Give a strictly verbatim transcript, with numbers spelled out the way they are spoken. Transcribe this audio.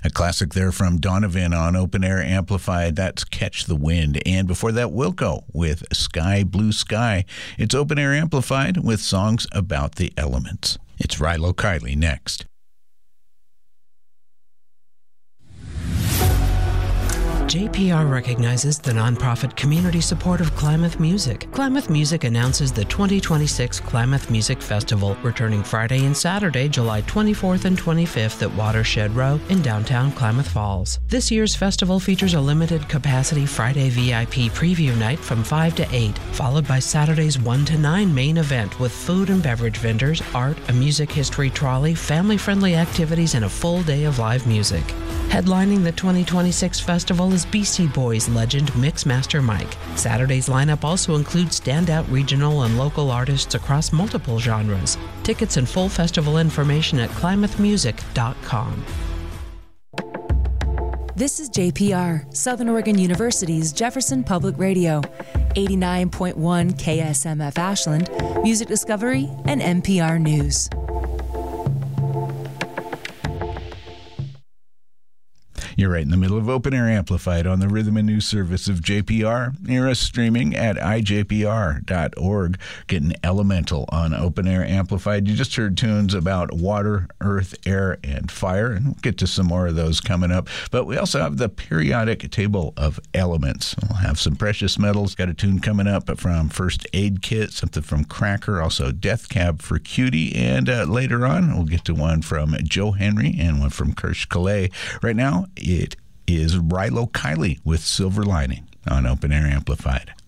A classic there from Donovan on Open Air Amplified. That's Catch the Wind. And before that, Wilco with Sky Blue Sky. It's Open Air Amplified with songs about the elements. It's Rilo Kiley next. J P R recognizes the nonprofit community support of Klamath Music. Klamath Music announces the twenty twenty-six Klamath Music Festival, returning Friday and Saturday, July twenty-fourth and twenty-fifth at Watershed Row in downtown Klamath Falls. This year's festival features a limited capacity Friday V I P preview night from five to eight, followed by Saturday's one to nine main event with food and beverage vendors, art, a music history trolley, family-friendly activities, and a full day of live music. Headlining the twenty twenty-six festival is Beastie Boys legend Mixmaster Mike. Saturday's lineup also includes standout regional and local artists across multiple genres. Tickets and full festival information at klamath music dot com. This is J P R, Southern Oregon University's Jefferson Public Radio, eighty-nine point one K S M F Ashland, Music Discovery, and N P R News. You're right in the middle of Open Air Amplified on the Rhythm and News service of J P R. Hear us streaming at i j p r dot org. Getting elemental on Open Air Amplified. You just heard tunes about water, earth, air, and fire, and we'll get to some more of those coming up. But we also have the periodic table of elements. We'll have some precious metals. Got a tune coming up from First Aid Kit, something from Cracker, also Death Cab for Cutie, and uh, later on we'll get to one from Joe Henry and one from Kirsch Calais. Right now, it is Rilo Kiley with Silver Lining on Open Air Amplified.